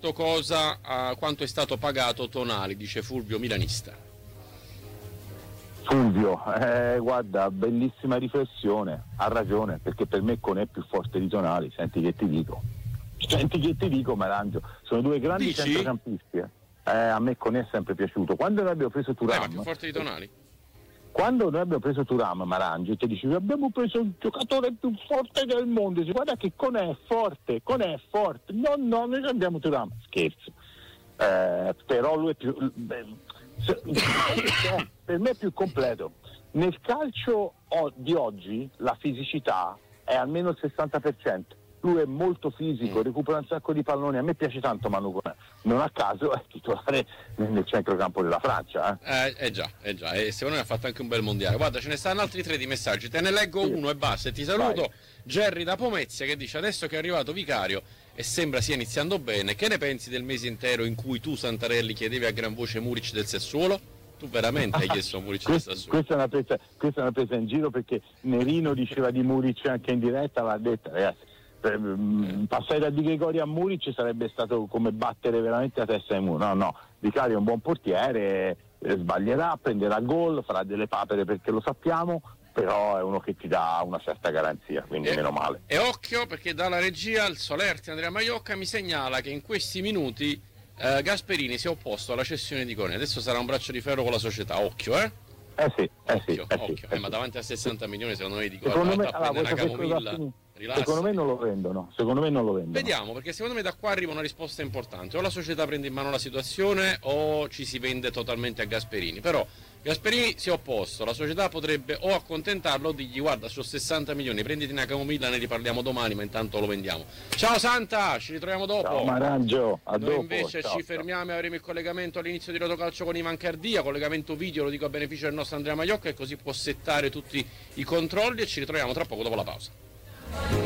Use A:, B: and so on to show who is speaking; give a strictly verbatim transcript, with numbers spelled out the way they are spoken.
A: chiesto cosa, uh, quanto è stato pagato Tonali, dice Fulvio Milanista.
B: Fulvio, eh, guarda, bellissima riflessione, ha ragione, perché per me Conè è più forte di Tonali, senti che ti dico. Senti che ti dico, Marangio, sono due grandi
A: Dici?
B: centrocampisti. Eh. Eh, a me Conè è sempre piaciuto. Quando noi abbiamo preso Thuram,
A: eh, ma più forte di Tonali?
B: Quando noi abbiamo preso Thuram, Marangio, ti dicevi abbiamo preso il giocatore più forte del mondo, dici, guarda che Conè è forte, Conè è forte, no no, noi abbiamo Thuram, scherzo, eh, però lui è più, beh, se, eh, per me è più completo. Nel calcio di oggi la fisicità è almeno il sessanta per cento. Lui è molto fisico, recupera un sacco di palloni. A me piace tanto Manu Conè, non a caso è titolare nel centrocampo della Francia. Eh,
A: eh, eh già, eh già, e secondo me ha fatto anche un bel mondiale. Guarda, ce ne stanno altri tre di messaggi, te ne leggo uno e basta e ti saluto. Vai. Jerry da Pomezia che dice: adesso che è arrivato Vicario e sembra stia iniziando bene, che ne pensi del mese intero in cui tu, Santarelli, chiedevi a gran voce Muric del Sassuolo? Tu veramente hai chiesto Muric del Sassuolo?
B: Questa è, una presa, questa è una presa in giro, perché Nerino diceva di Muric anche in diretta, l'ha detta, ragazzi. Per, eh. Passare da Di Gregorio a Muric sarebbe stato come battere veramente la testa in muro. No, no, Vicario è un buon portiere, eh, sbaglierà, prenderà gol, farà delle papere perché lo sappiamo, però è uno che ti dà una certa garanzia, quindi
A: e,
B: meno male.
A: E occhio, perché dalla regia il Solerti Andrea Maiocca mi segnala che in questi minuti eh, Gasperini si è opposto alla cessione di Conè. Adesso sarà un braccio di ferro con la società, occhio eh?
B: Eh sì, eh sì,
A: occhio,
B: eh
A: occhio.
B: sì,
A: Eh,
B: eh
A: ma
B: sì.
A: davanti a sessanta milioni secondo me dico
B: secondo me,
A: a
B: allora,
A: prendere una camomilla.
B: Secondo me non lo vendono, secondo me non lo vendono.
A: Vediamo, perché secondo me da qua arriva una risposta importante. O la società prende in mano la situazione o ci si vende totalmente a Gasperini. Però Gasperini si è opposto, la società potrebbe o accontentarlo o dirgli: guarda, su sessanta milioni prenditi una camomilla, ne riparliamo domani, ma intanto lo vendiamo. Ciao Santa, ci ritroviamo dopo.
B: Ciao Marangio, a
A: Noi
B: dopo.
A: invece
B: ciao,
A: ci fermiamo e avremo il collegamento all'inizio di Rotocalcio con Ivan Cardia, collegamento video, lo dico a beneficio del nostro Andrea Maiocca, e così può settare tutti i controlli, e ci ritroviamo tra poco dopo la pausa.